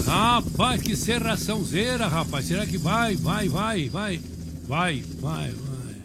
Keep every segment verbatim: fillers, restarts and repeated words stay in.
Rapaz, que serraçãozeira, rapaz. Será que vai, vai, vai, vai, vai, vai, vai.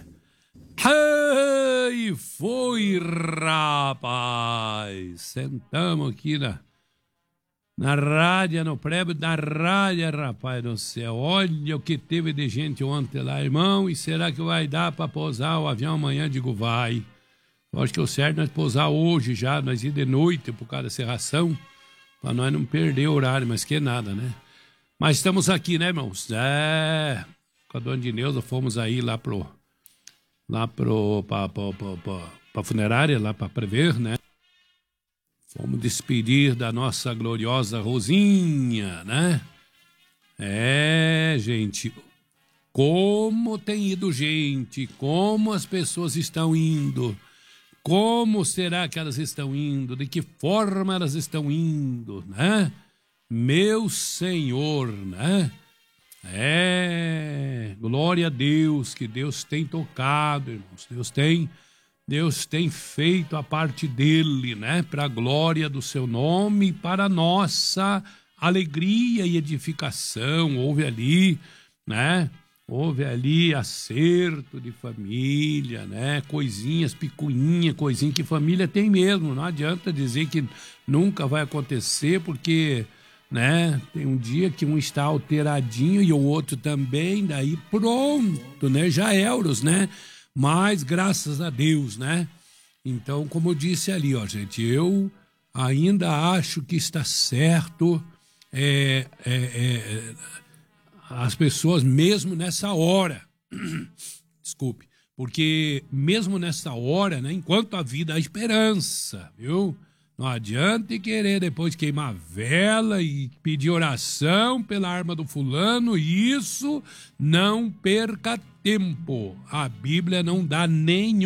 Ai, foi, rapaz. Sentamos aqui na, na rádio, no prédio da rádio, rapaz do céu. Olha o que teve de gente ontem lá, irmão. E será que vai dar pra pousar o avião amanhã? Digo, vai. Eu acho que o certo é nós pousar hoje já, nós ir de noite por causa da serração. Pra nós não perder o horário, mas que nada, né? Mas estamos aqui, né, irmãos? É, com a dona Dineuza fomos aí lá pro... Lá pro... Pra, pra, pra, pra, pra funerária, lá pra Prever, né? Fomos despedir da nossa gloriosa Rosinha, né? É, gente... Como tem ido gente, como as pessoas estão indo... Como será que elas estão indo? De que forma elas estão indo, né? Meu Senhor, né? É, glória a Deus, que Deus tem tocado, irmãos. Deus tem, Deus tem feito a parte dele, né? Para a glória do seu nome, para a nossa alegria e edificação. Houve ali, né? Houve ali acerto de família, né? Coisinhas, picuinha, coisinha que família tem mesmo. Não adianta dizer que nunca vai acontecer, porque, né? Tem um dia que um está alteradinho e o outro também, daí pronto, né? Já euros, né? Mas graças a Deus, né? Então, como eu disse ali, ó, gente, eu ainda acho que está certo, é... é, é as pessoas mesmo nessa hora, desculpe, porque mesmo nessa hora, né, enquanto a vida há esperança, viu? Não adianta querer depois queimar vela e pedir oração pela arma do fulano, isso não perca tempo. A Bíblia não dá nenhum